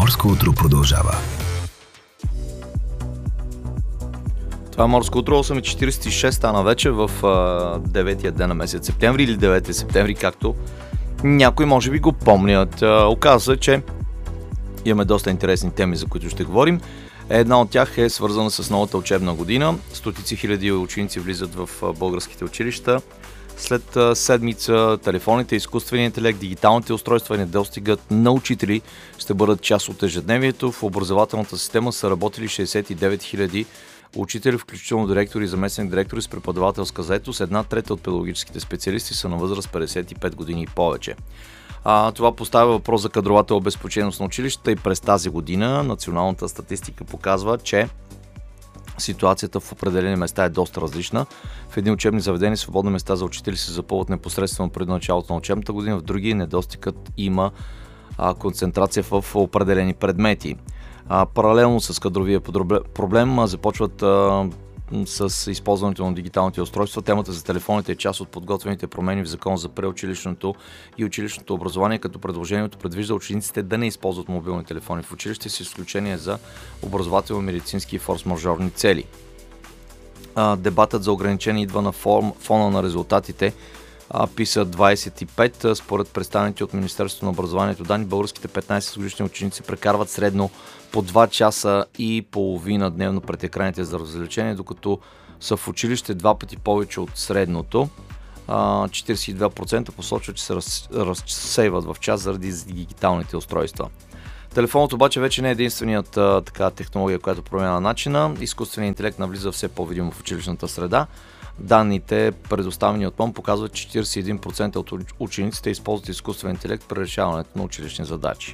Морско утро продължава. Това е Морско утро, 8:46 стана вече в 9-я ден на месец септември или 9 септември, както някои може би го помнят. Оказва се, че имаме доста интересни теми, за които ще говорим. Една от тях е свързана с новата учебна година. Стотици хиляди ученици влизат в българските училища. След седмица телефоните, изкуственият интелект, дигиталните устройства и недостигът на учители ще бъдат част от ежедневието. В образователната система са работили 69 хиляди учители, включително директори и заместник директори с преподавателска заетост. 1/3 от педагогическите специалисти са на възраст 55 години и повече. Това поставя въпрос за кадровата обезпеченост на училищата и през тази година националната статистика показва, че ситуацията в определени места е доста различна. В едни учебни заведения свободни места за учители се запълват непосредствено преди началото на учебната година, в други недостигът има концентрация в определени предмети. Паралелно с кадровия проблем започват с използването на дигиталните устройства. Темата за телефоните е част от подготвените промени в Закон за преучилищното и училищното образование, като предложението предвижда учениците да не използват мобилни телефони в училище, с изключение за образователно, медицински и форс-мажорни цели. Дебатът за ограничение идва на фона на резултатите PISA 25. Според представените от Министерството на образованието данни, българските 15-годишни ученици прекарват средно по 2 часа и половина дневно пред екраните за развлечение, докато са в училище 2 пъти повече от средното. 42% посочват, че се разсейват в час заради дигиталните устройства. Телефонът обаче вече не е единственият технология, която променя начина. Изкуственият интелект навлиза все по-видимо в училищната среда. Данните, предоставени от МОН, показват, че 41% от учениците използват изкуствен интелект при решаването на училищни задачи.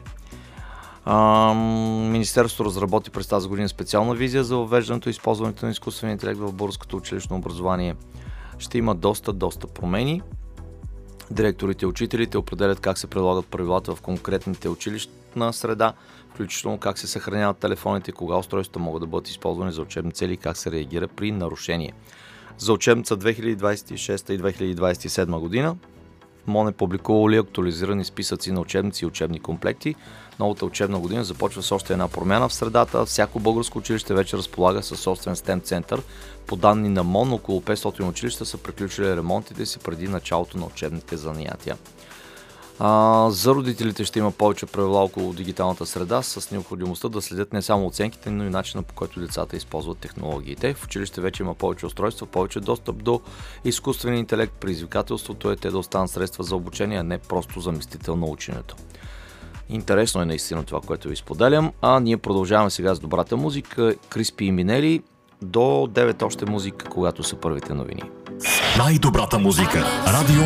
Министерството разработи през тази година специална визия за въвеждането и използването на изкуствен интелект в българското училищно образование. Ще има доста промени. Директорите и учителите определят как се прилагат правилата в конкретните училищна среда, включително как се съхраняват телефоните, кога устройствата могат да бъдат използвани за учебни цели и как се реагира при нарушение. За учебница 2026 и 2027 година МОН е публикували актуализирани списъци на учебници и учебни комплекти. Новата учебна година започва с още една промяна в средата. Всяко българско училище вече разполага със собствен STEM център. По данни на МОН, около 500 училища са приключили ремонтите си преди началото на учебните занятия. За родителите ще има повече правила около дигиталната среда, с необходимостта да следят не само оценките, но и начина, по който децата използват технологиите. В училище вече има повече устройства, повече достъп до изкуствения интелект. Предизвикателството е те да останат средства за обучение, а не просто заместител на ученето. Интересно е наистина това, което ви споделям. Ние продължаваме сега с добрата музика. Криспи и Минели. До 9 още музика, когато са първите новини. Най-добрата музика. Радио